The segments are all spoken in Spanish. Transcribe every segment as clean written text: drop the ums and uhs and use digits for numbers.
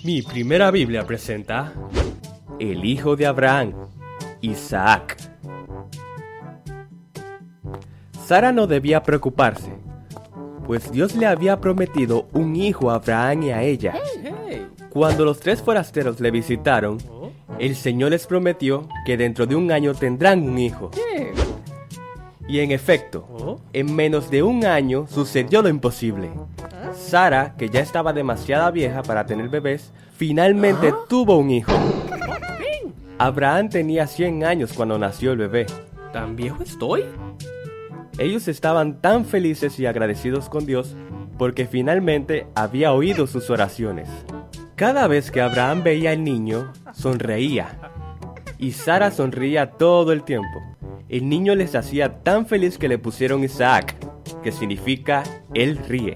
Mi primera Biblia presenta el hijo de Abraham, Isaac. Sara no debía preocuparse, pues Dios le había prometido un hijo a Abraham y a ella. Cuando los tres forasteros le visitaron, el Señor les prometió que dentro de un año tendrán un hijo. Y en efecto, en menos de un año sucedió lo imposible. Sara, que ya estaba demasiado vieja para tener bebés, finalmente tuvo un hijo. Abraham tenía 100 años cuando nació el bebé. ¿Tan viejo estoy? Ellos estaban tan felices y agradecidos con Dios porque finalmente había oído sus oraciones. Cada vez que Abraham veía al niño, sonreía. Y Sara sonreía todo el tiempo. El niño les hacía tan feliz que le pusieron Isaac, que significa él ríe.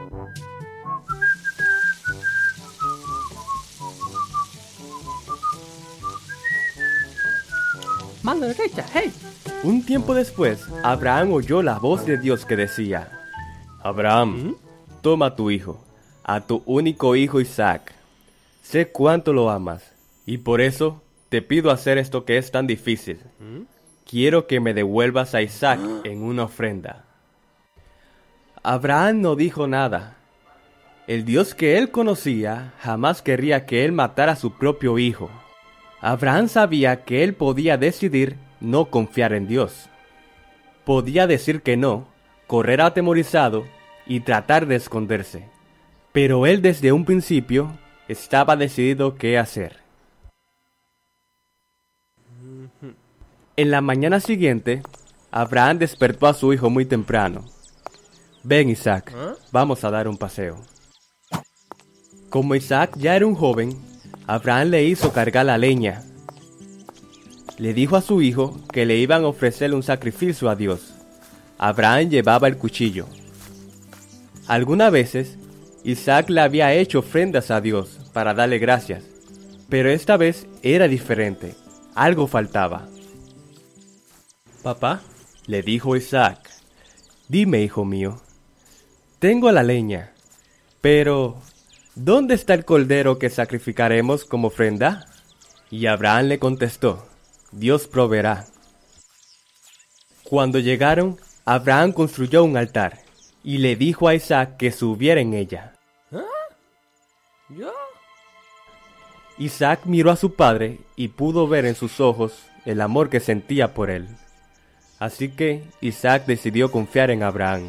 Mano derecha, hey. Un tiempo después, Abraham oyó la voz de Dios que decía: Abraham, toma a tu hijo, a tu único hijo Isaac. Sé cuánto lo amas, y por eso te pido hacer esto que es tan difícil. Quiero que me devuelvas a Isaac en una ofrenda. Abraham no dijo nada. El Dios que él conocía jamás querría que él matara a su propio hijo. Abraham sabía que él podía decidir no confiar en Dios. Podía decir que no, correr atemorizado y tratar de esconderse. Pero él desde un principio estaba decidido qué hacer. En la mañana siguiente, Abraham despertó a su hijo muy temprano. Ven, Isaac, vamos a dar un paseo. Como Isaac ya era un joven, Abraham le hizo cargar la leña. Le dijo a su hijo que le iban a ofrecer un sacrificio a Dios. Abraham llevaba el cuchillo. Algunas veces, Isaac le había hecho ofrendas a Dios para darle gracias, pero esta vez era diferente. Algo faltaba. Papá, le dijo Isaac, dime, hijo mío, tengo la leña, pero ¿dónde está el cordero que sacrificaremos como ofrenda? Y Abraham le contestó, Dios proveerá. Cuando llegaron, Abraham construyó un altar y le dijo a Isaac que subiera en ella. ¿Yo? Isaac miró a su padre y pudo ver en sus ojos el amor que sentía por él. Así que Isaac decidió confiar en Abraham.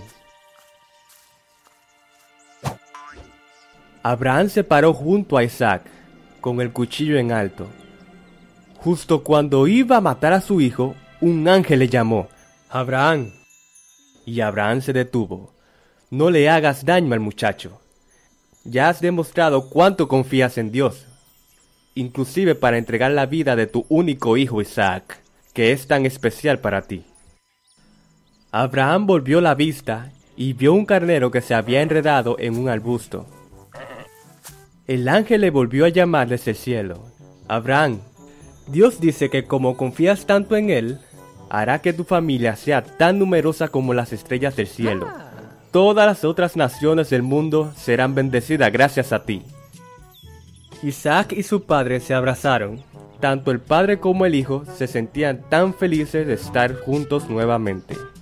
Abraham se paró junto a Isaac, con el cuchillo en alto. Justo cuando iba a matar a su hijo, un ángel le llamó, Abraham. Y Abraham se detuvo. No le hagas daño al muchacho. Ya has demostrado cuánto confías en Dios, inclusive para entregar la vida de tu único hijo Isaac, que es tan especial para ti. Abraham volvió la vista y vio un carnero que se había enredado en un arbusto. El ángel le volvió a llamar desde el cielo. Abraham, Dios dice que como confías tanto en él, hará que tu familia sea tan numerosa como las estrellas del cielo. Todas las otras naciones del mundo serán bendecidas gracias a ti. Isaac y su padre se abrazaron. Tanto el padre como el hijo se sentían tan felices de estar juntos nuevamente.